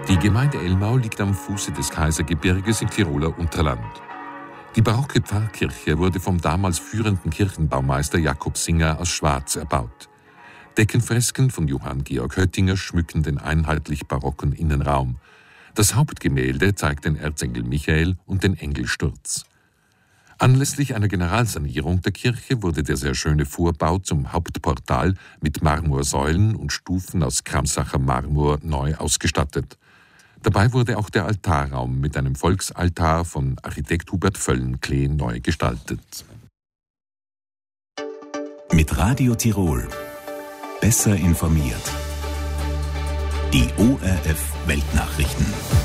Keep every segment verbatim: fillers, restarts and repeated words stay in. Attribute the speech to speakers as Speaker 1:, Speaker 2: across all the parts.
Speaker 1: Die Gemeinde Elmau liegt am Fuße des Kaisergebirges im Tiroler Unterland. Die barocke Pfarrkirche wurde vom damals führenden Kirchenbaumeister Jakob Singer aus Schwarz erbaut. Deckenfresken von Johann Georg Höttinger schmücken den einheitlich barocken Innenraum. Das Hauptgemälde zeigt den Erzengel Michael und den Engelsturz. Anlässlich einer Generalsanierung der Kirche wurde der sehr schöne Vorbau zum Hauptportal mit Marmorsäulen und Stufen aus Kramsacher Marmor neu ausgestattet. Dabei wurde auch der Altarraum mit einem Volksaltar von Architekt Hubert Völlenklee neu gestaltet.
Speaker 2: Mit Radio Tirol besser informiert. Die O R F Weltnachrichten.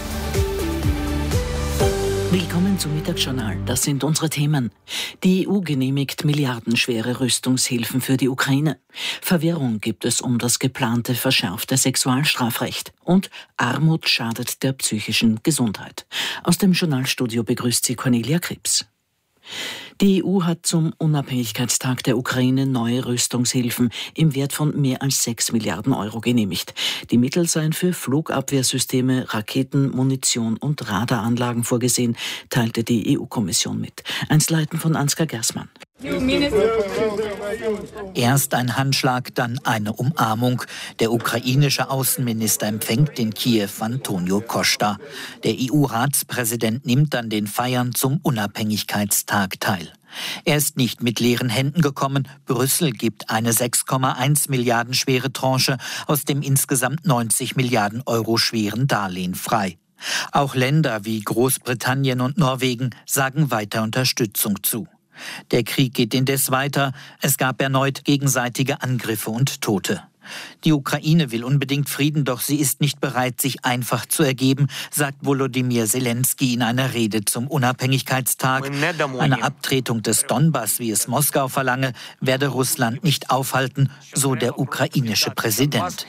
Speaker 3: Willkommen zum Mittagsjournal. Das sind unsere Themen. Die E U genehmigt milliardenschwere Rüstungshilfen für die Ukraine. Verwirrung gibt es um das geplante verschärfte Sexualstrafrecht. Und Armut schadet der psychischen Gesundheit. Aus dem Journalstudio begrüßt sie Cornelia Krebs. Die E U hat zum Unabhängigkeitstag der Ukraine neue Rüstungshilfen im Wert von mehr als sechs Milliarden Euro genehmigt. Die Mittel seien für Flugabwehrsysteme, Raketen, Munition und Radaranlagen vorgesehen, teilte die E U-Kommission mit. Einzelheiten von Ansgar Gersmann.
Speaker 4: Erst ein Handschlag, dann eine Umarmung. Der ukrainische Außenminister empfängt in Kiew Antonio Costa. Der E U-Ratspräsident nimmt an den Feiern zum Unabhängigkeitstag teil. Er ist nicht mit leeren Händen gekommen. Brüssel gibt eine sechs Komma eins Milliarden schwere Tranche aus dem insgesamt neunzig Milliarden Euro schweren Darlehen frei. Auch Länder wie Großbritannien und Norwegen sagen weiter Unterstützung zu. Der Krieg geht indes weiter. Es gab erneut gegenseitige Angriffe und Tote. Die Ukraine will unbedingt Frieden, doch sie ist nicht bereit, sich einfach zu ergeben, sagt Volodymyr Zelensky in einer Rede zum Unabhängigkeitstag. Eine Abtretung des Donbass, wie es Moskau verlange, werde Russland nicht aufhalten, so der ukrainische Präsident.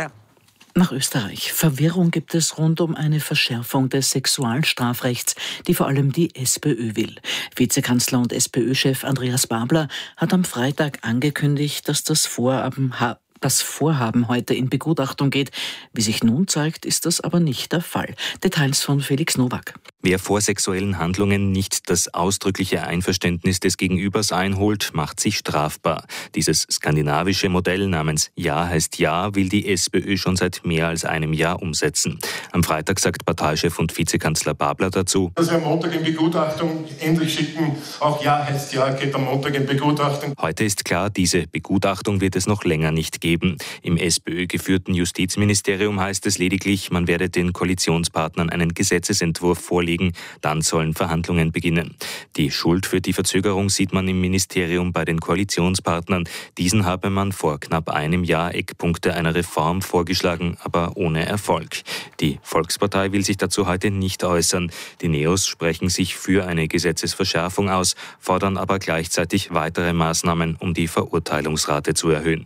Speaker 3: Nach Österreich. Verwirrung gibt es rund um eine Verschärfung des Sexualstrafrechts, die vor allem die SPÖ will. Vizekanzler und SPÖ-Chef Andreas Babler hat am Freitag angekündigt, dass das Vorhaben Das Vorhaben heute in Begutachtung geht. Wie sich nun zeigt, ist das aber nicht der Fall. Details von Felix Nowak.
Speaker 5: Wer vor sexuellen Handlungen nicht das ausdrückliche Einverständnis des Gegenübers einholt, macht sich strafbar. Dieses skandinavische Modell namens Ja heißt Ja will die SPÖ schon seit mehr als einem Jahr umsetzen. Am Freitag sagt Parteichef und Vizekanzler Babler dazu:
Speaker 6: Dass wir am Montag in Begutachtung endlich schicken. Auch Ja heißt Ja geht am Montag in Begutachtung.
Speaker 5: Heute ist klar, diese Begutachtung wird es noch länger nicht geben. Im SPÖ-geführten Justizministerium heißt es lediglich, man werde den Koalitionspartnern einen Gesetzesentwurf vorlegen, dann sollen Verhandlungen beginnen. Die Schuld für die Verzögerung sieht man im Ministerium bei den Koalitionspartnern. Diesen habe man vor knapp einem Jahr Eckpunkte einer Reform vorgeschlagen, aber ohne Erfolg. Die Volkspartei will sich dazu heute nicht äußern. Die Neos sprechen sich für eine Gesetzesverschärfung aus, fordern aber gleichzeitig weitere Maßnahmen, um die Verurteilungsrate zu erhöhen.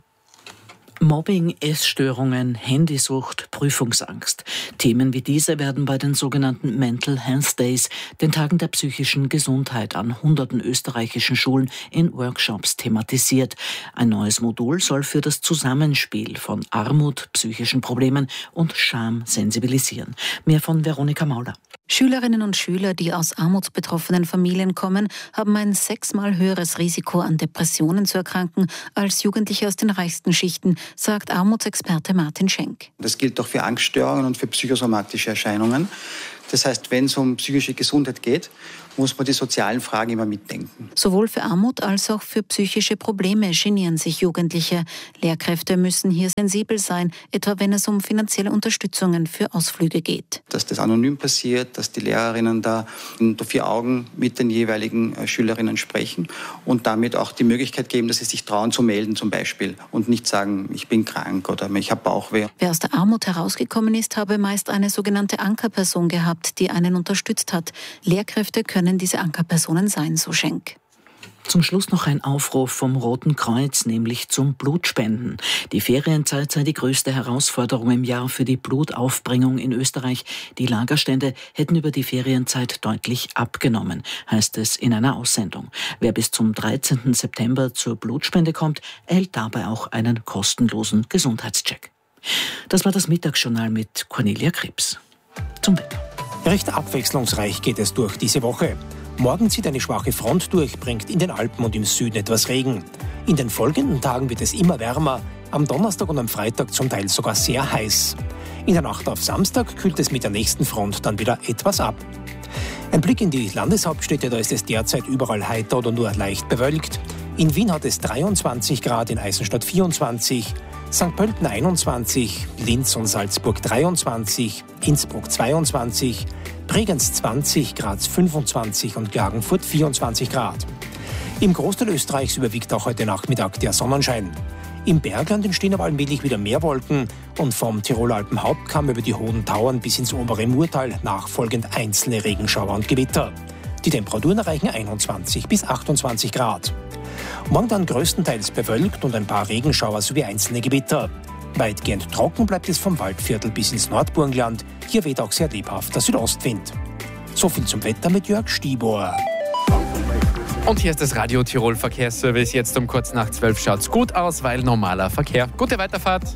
Speaker 3: Mobbing, Essstörungen, Handysucht, Prüfungsangst. Themen wie diese werden bei den sogenannten Mental Health Days, den Tagen der psychischen Gesundheit, an hunderten österreichischen Schulen in Workshops thematisiert. Ein neues Modul soll für das Zusammenspiel von Armut, psychischen Problemen und Scham sensibilisieren. Mehr von Veronika Mauler.
Speaker 7: Schülerinnen und Schüler, die aus armutsbetroffenen Familien kommen, haben ein sechsmal höheres Risiko, an Depressionen zu erkranken, als Jugendliche aus den reichsten Schichten, sagt Armutsexperte Martin Schenk.
Speaker 8: Das gilt auch für Angststörungen und für psychosomatische Erscheinungen. Das heißt, wenn es um psychische Gesundheit geht, muss man die sozialen Fragen immer mitdenken.
Speaker 7: Sowohl für Armut als auch für psychische Probleme genieren sich Jugendliche. Lehrkräfte müssen hier sensibel sein, etwa wenn es um finanzielle Unterstützungen für Ausflüge geht.
Speaker 8: Dass das anonym passiert, dass die Lehrerinnen da unter vier Augen mit den jeweiligen Schülerinnen sprechen und damit auch die Möglichkeit geben, dass sie sich trauen zu melden zum Beispiel und nicht sagen, ich bin krank oder ich habe Bauchweh.
Speaker 7: Wer aus der Armut herausgekommen ist, habe meist eine sogenannte Ankerperson gehabt, die einen unterstützt hat. Lehrkräfte können diese Ankerpersonen sein, so Schenk.
Speaker 3: Zum Schluss noch ein Aufruf vom Roten Kreuz, nämlich zum Blutspenden. Die Ferienzeit sei die größte Herausforderung im Jahr für die Blutaufbringung in Österreich. Die Lagerstände hätten über die Ferienzeit deutlich abgenommen, heißt es in einer Aussendung. Wer bis zum dreizehnten September zur Blutspende kommt, erhält dabei auch einen kostenlosen Gesundheitscheck. Das war das Mittagsjournal mit Cornelia Krebs. zum Wetter.
Speaker 9: Recht abwechslungsreich geht es durch diese Woche. Morgen zieht eine schwache Front durch, bringt in den Alpen und im Süden etwas Regen. In den folgenden Tagen wird es immer wärmer, am Donnerstag und am Freitag zum Teil sogar sehr heiß. In der Nacht auf Samstag kühlt es mit der nächsten Front dann wieder etwas ab. Ein Blick in die Landeshauptstädte, da ist es derzeit überall heiter oder nur leicht bewölkt. In Wien hat es dreiundzwanzig Grad, in Eisenstadt vierundzwanzig, Sankt Pölten einundzwanzig, Linz und Salzburg dreiundzwanzig, Innsbruck zweiundzwanzig, Bregenz zwanzig, Graz fünfundzwanzig und Klagenfurt vierundzwanzig Grad. Im Großteil Österreichs überwiegt auch heute Nachmittag der Sonnenschein. Im Bergland entstehen aber allmählich wieder mehr Wolken und vom Tiroler Alpenhauptkamm über die hohen Tauern bis ins obere Murtal nachfolgend einzelne Regenschauer und Gewitter. Die Temperaturen erreichen einundzwanzig bis achtundzwanzig Grad. Morgen dann größtenteils bewölkt und ein paar Regenschauer sowie einzelne Gewitter. Weitgehend trocken bleibt es vom Waldviertel bis ins Nordburgenland. Hier weht auch sehr lebhafter Südostwind. So viel zum Wetter mit Jörg Stibor.
Speaker 10: Und hier ist das Radio Tirol Verkehrsservice. Jetzt um kurz nach zwölf schaut's gut aus, weil normaler Verkehr. Gute Weiterfahrt.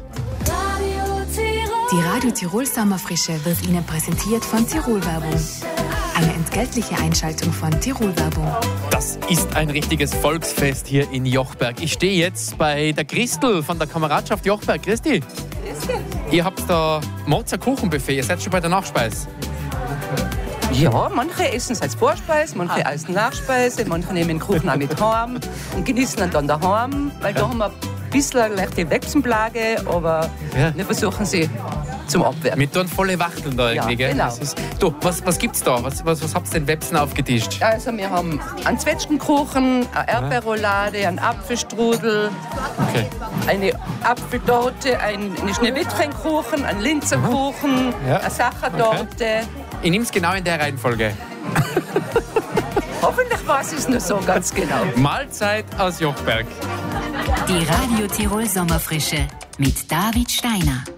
Speaker 11: Die Radio Tirol Sommerfrische wird Ihnen präsentiert von Tirol Werbung. Eine entgeltliche Einschaltung von Tirol Werbung.
Speaker 10: Das ist ein richtiges Volksfest hier in Jochberg. Ich stehe jetzt bei der Christel von der Kameradschaft Jochberg. Christi. Ihr habt da Mozart Kuchenbuffet. Ihr seid schon bei der Nachspeise.
Speaker 12: Ja, manche essen es als Vorspeise, manche ah. als Nachspeise, manche nehmen den Kuchen auch mit heim und genießen ihn dann daheim, weil da haben wir ein bisschen eine leichte Wechselplage, aber ja. wir versuchen sie zum Abwehren.
Speaker 10: Mit dann volle Wachteln da irgendwie,
Speaker 12: ja,
Speaker 10: gell?
Speaker 12: Genau.
Speaker 10: Das ist, du, was, was gibt's da? Was, was, was habt ihr denn Websen aufgetischt?
Speaker 12: Also wir haben einen Zwetschgenkuchen, eine Erdbeerroulade, einen Apfelstrudel, okay. eine Apfeltorte, einen Schneewittchenkuchen, einen Linzerkuchen, ja. eine Sachertorte. Okay.
Speaker 10: Ich nehme es genau in der Reihenfolge.
Speaker 12: Hoffentlich weiß ich es nur so ganz genau.
Speaker 10: Mahlzeit aus Jochberg.
Speaker 11: Die Radio Tirol Sommerfrische mit David Steiner.